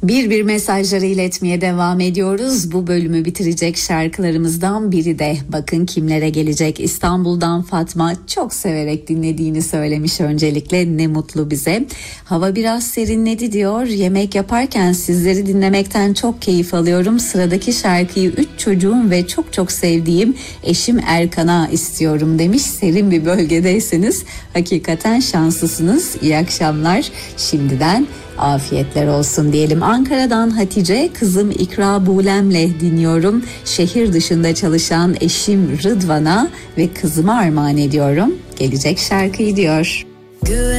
Bir mesajları iletmeye devam ediyoruz. Bu bölümü bitirecek şarkılarımızdan biri de bakın kimlere gelecek. İstanbul'dan Fatma çok severek dinlediğini söylemiş öncelikle. Ne mutlu bize. Hava biraz serinledi diyor. Yemek yaparken sizleri dinlemekten çok keyif alıyorum. Sıradaki şarkıyı 3 çocuğum ve çok çok sevdiğim eşim Erkan'a istiyorum demiş. Serin bir bölgedeyseniz hakikaten şanslısınız. İyi akşamlar. Şimdiden afiyetler olsun diyelim. Ankara'dan Hatice, kızım İkra Bulem'le dinliyorum. Şehir dışında çalışan eşim Rıdvan'a ve kızıma armağan ediyorum. Gelecek şarkıyı diyor.